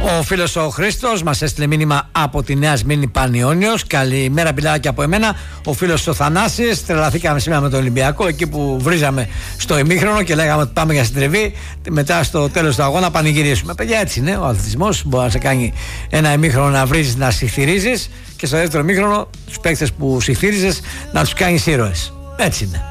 Ο φίλος ο Χρήστος μας έστειλε μήνυμα από τη Νέα Σμύρνη Πανιόνιος. Καλημέρα, πιλάκι από εμένα. Ο φίλος ο Θανάσης. Τρελαθήκαμε σήμερα με τον Ολυμπιακό, εκεί που βρίζαμε στο ημίχρονο και λέγαμε ότι πάμε για συντριβή. Μετά στο τέλος του αγώνα πανηγυρίσουμε. Παιδιά, έτσι είναι ο αθλητισμός. Μπορεί να σε κάνει ένα ημίχρονο να βρίζεις, να συχθυρίζεις, και στο δεύτερο ημίχρονο τους παίκτες που συχθύριζες να τους κάνεις ήρωες. Έτσι είναι.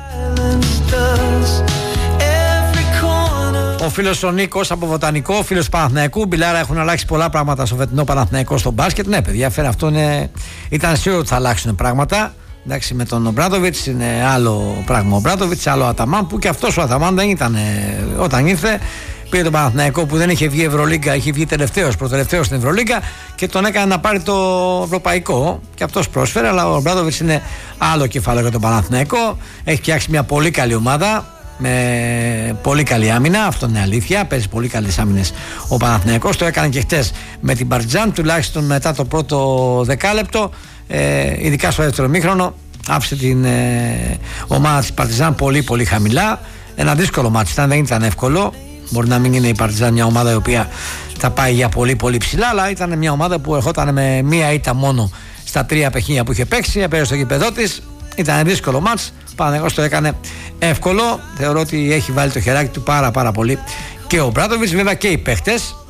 Ο φίλος ο Νίκος από Βοτανικό, ο φίλος του Παναθηναϊκού. Μπιλάρα, έχουν αλλάξει πολλά πράγματα στο φετινό Παναθηναϊκό στο μπάσκετ. Ναι, παιδιά, φέρε αυτό ήταν σίγουρο ότι θα αλλάξουν πράγματα. Εντάξει, με τον Ομπράντοβιτς είναι άλλο πράγμα. Ο Ομπράντοβιτς, άλλο Αταμάν, που και αυτός ο Αταμάν δεν ήταν. Όταν ήρθε, πήρε τον Παναθηναϊκό που δεν είχε βγει Ευρωλίγκα, είχε βγει προτελευταίος στην Ευρωλίγκα και τον έκανε να πάρει το ευρωπαϊκό. Και αυτός πρόσφερε, αλλά ο Ομπράντοβιτς είναι άλλο κεφάλαιο για τον Παναθηναϊκό. Έχει φτιάξει μια πολύ καλή ομάδα. Με πολύ καλή άμυνα, αυτό είναι αλήθεια. Παίζει πολύ καλές άμυνες ο Παναθηναϊκός. Το έκανε και χτες με την Παρτιζάν, τουλάχιστον μετά το πρώτο δεκάλεπτο. Ειδικά στο δεύτερο ημίχρονο, άφησε την ομάδα της Παρτιζάν πολύ πολύ χαμηλά. Ένα δύσκολο μάτι ήταν, δεν ήταν εύκολο. Μπορεί να μην είναι η Παρτιζάν μια ομάδα η οποία θα πάει για πολύ πολύ ψηλά, αλλά ήταν μια ομάδα που ερχόταν με μία ήττα μόνο στα 3 παιχνίδια που είχε παίξει. Έπαιζε στο γήπεδό της. Ήταν δύσκολο μάτς. Παναθηναϊκός το έκανε εύκολο. Θεωρώ ότι έχει βάλει το χεράκι του πάρα πολύ και ο Μπράντοβιτς. Βέβαια και οι παίχτες